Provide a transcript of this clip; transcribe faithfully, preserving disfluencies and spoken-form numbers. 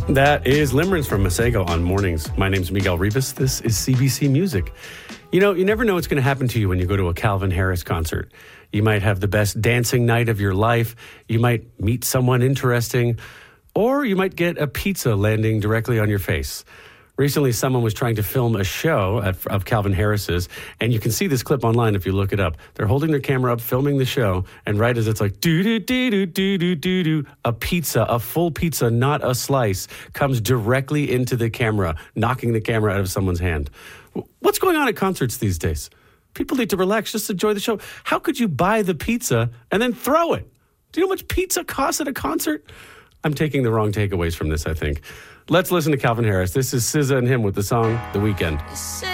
That is Limerence from Masego on Mornings. My name's Miguel Rivas. This is C B C Music. You know, you never know what's going to happen to you when you go to a Calvin Harris concert. You might have the best dancing night of your life. You might meet someone interesting. Or you might get a pizza landing directly on your face. Recently, someone was trying to film a show at, of Calvin Harris's, and you can see this clip online if you look it up. They're holding their camera up, filming the show, and right as it's like, do-do-do-do-do-do-do, a pizza, a full pizza, not a slice, comes directly into the camera, knocking the camera out of someone's hand. What's going on at concerts these days? People need to relax, just enjoy the show. How could you buy the pizza and then throw it? Do you know how much pizza costs at a concert? I'm taking the wrong takeaways from this, I think. Let's listen to Calvin Harris. This is S Z A and him with the song The Weekend.